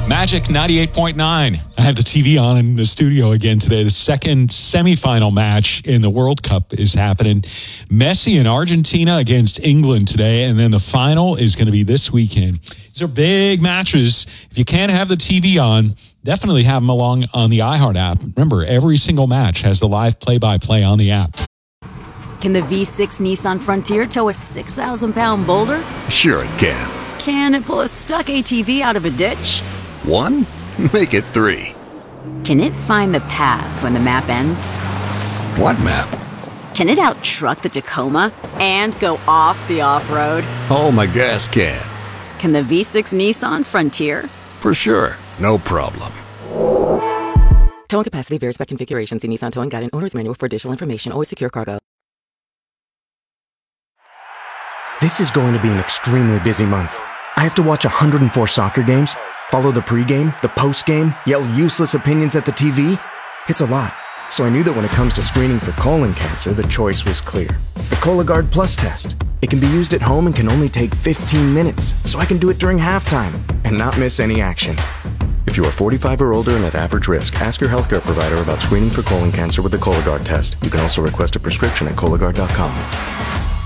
Magic 98.9. I have the TV on in the studio again today. The second semifinal match in the World Cup is happening. Messi and Argentina against England today, and then the final is going to be this weekend. These are big matches. If you can't have the TV on, definitely have them along on the iHeart app. Remember, every single match has the live play-by-play on the app. Can the V6 Nissan Frontier tow a 6,000-pound boulder? Sure it can. Can it pull a stuck ATV out of a ditch? 1? Make it 3. Can it find the path when the map ends? What map? Can it out-truck the Tacoma and go off the off-road? Oh, my gas can. Can the V6 Nissan Frontier? For sure. No problem. Towing capacity varies by configuration. See Nissan Towing Guide and Owner's Manual for additional information. Always secure cargo. This is going to be an extremely busy month. I have to watch 104 soccer games, follow the pregame, the postgame, yell useless opinions at the TV. It's a lot. So I knew that when it comes to screening for colon cancer, the choice was clear. The Cologuard Plus test. It can be used at home and can only take 15 minutes, so I can do it during halftime and not miss any action. If you are 45 or older and at average risk, ask your healthcare provider about screening for colon cancer with the Cologuard test. You can also request a prescription at Cologuard.com.